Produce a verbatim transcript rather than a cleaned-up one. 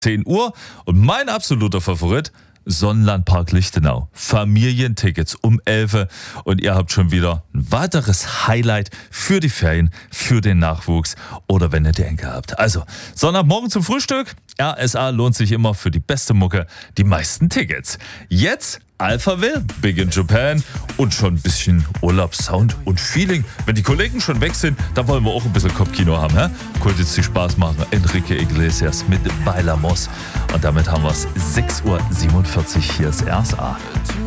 zehn Uhr. Und mein absoluter Favorit, Sonnenlandpark Lichtenau. Familientickets um elf Uhr. Und ihr habt schon wieder ein weiteres Highlight für die Ferien, für den Nachwuchs oder wenn ihr die Enkel habt. Also, Sonntagmorgen zum Frühstück. R S A lohnt sich immer für die beste Mucke, die meisten Tickets. Jetzt Alphaville, Big in Japan und schon ein bisschen Urlaubssound und Feeling. Wenn die Kollegen schon weg sind, dann wollen wir auch ein bisschen Kopfkino haben. Hä? Könnte jetzt die Spaß machen. Enrique Iglesias mit Bailamos. Und damit haben wir es sechs Uhr siebenundvierzig. Hier ist R S A.